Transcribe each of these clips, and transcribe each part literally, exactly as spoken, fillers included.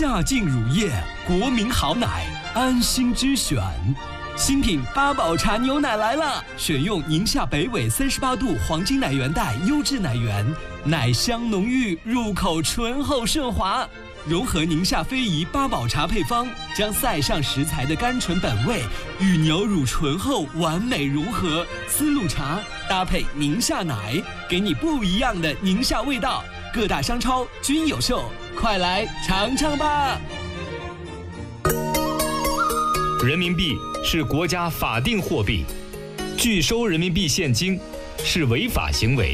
夏净乳液，国民好奶，安心之选。新品八宝茶牛奶来了，选用宁夏北纬三十八度黄金奶源带优质奶源，奶香浓郁，入口醇厚顺滑。融合宁夏非遗八宝茶配方，将塞上食材的甘醇本味与牛乳醇厚完美融合。丝路茶搭配宁夏奶，给你不一样的宁夏味道。各大商超均有售，快来尝尝吧！ 人民币是国家法定货币，拒收人民币现金是违法行为。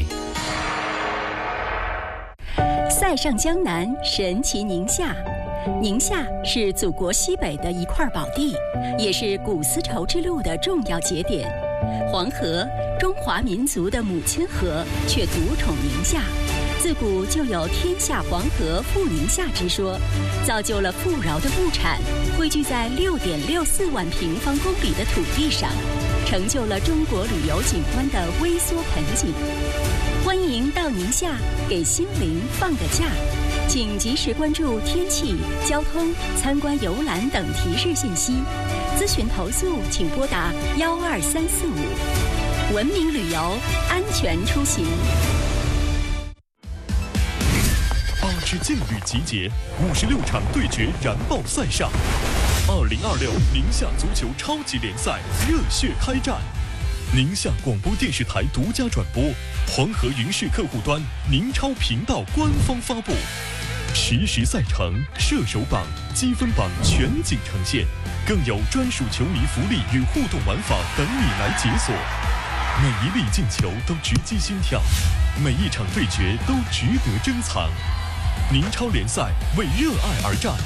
塞上江南，神奇宁夏。宁夏是祖国西北的一块宝地，也是古丝绸之路的重要节点。黄河，中华民族的母亲河，却独宠宁夏。自古就有天下黄河富宁夏之说，造就了富饶的物产汇聚在六点六四万平方公里的土地上，成就了中国旅游景观的微缩盆景。欢迎到宁夏给心灵放个假，请及时关注天气、交通、参观游览等提示信息。咨询投诉请拨打幺二三四五。文明旅游，安全出行。 八支劲旅集结，五十六场对决燃爆赛上。二零二六宁夏足球超级联赛热血开战。宁夏广播电视台独家转播，黄河云视客户端、宁超频道官方发布，实时赛程、射手榜、积分榜全景呈现，更有专属球迷福利与互动玩法等你来解锁。每一粒进球都直击心跳，每一场对决都值得珍藏。宁超联赛为热爱而战，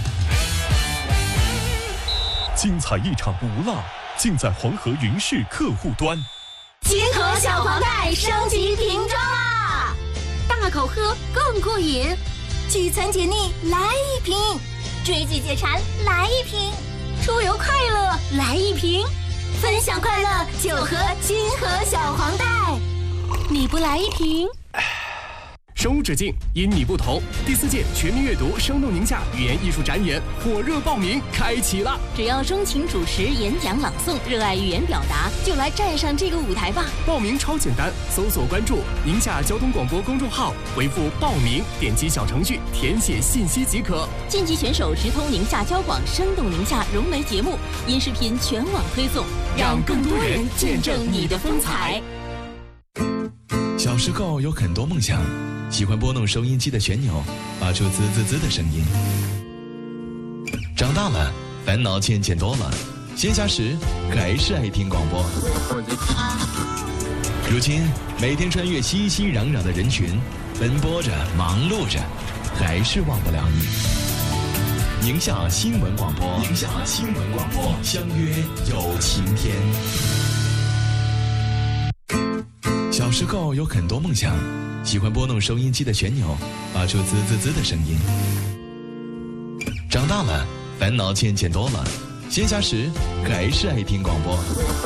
精彩一场不落，尽在黄河云视客户端。 金河小黄袋升级瓶装啦！大口喝更过瘾，聚餐解腻来一瓶，追剧解馋来一瓶，出游快乐来一瓶，分享快乐就喝金河小黄袋。你不来一瓶？ 生物指径，因你不同。第四届全民阅读生动宁夏语言艺术展演火热报名开启了！ 只要钟情主持、演讲、朗诵，热爱语言表达，就来站上这个舞台吧！ 报名超简单，搜索关注宁夏交通广播公众号，回复报名，点击小程序填写信息即可。 晋级选手直通宁夏交广生动宁夏融媒节目，音视频全网推送， 让更多人见证你的风采。 小时候有很多梦想，喜欢拨弄收音机的旋钮，发出滋滋滋的声音。长大了，烦恼渐渐多了，闲暇时还是爱听广播。如今，每天穿越熙熙攘攘的人群，奔波着，忙碌着，还是忘不了你。宁夏新闻广播，宁夏新闻广播，相约有晴天。小时候有很多梦想，喜欢拨弄收音机的旋钮，发出滋滋滋的声音。长大了，烦恼渐渐多了，闲暇时还是爱听广播。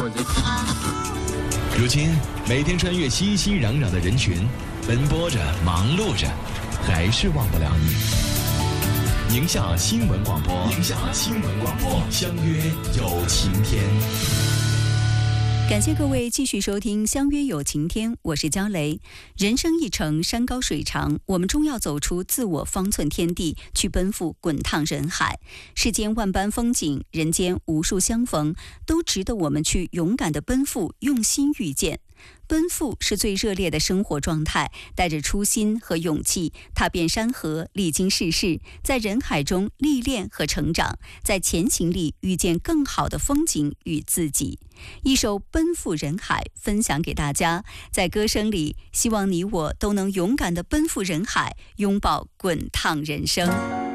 如今，每天穿越熙熙攘攘的人群，奔波着，忙碌着，还是忘不了你。宁夏新闻广播，宁夏新闻广播，相约有晴天。 感谢各位继续收听《相约有晴天》，我是焦雷。人生一程，山高水长，我们终要走出自我方寸天地，去奔赴滚烫人海。世间万般风景，人间无数相逢，都值得我们去勇敢地奔赴，用心遇见。奔赴是最热烈的生活状态，带着初心和勇气，踏遍山河，历经世事，在人海中历练和成长，在前行里遇见更好的风景与自己。一首《奔赴人海》分享给大家，在歌声里，希望你我都能勇敢地奔赴人海，拥抱滚烫人生。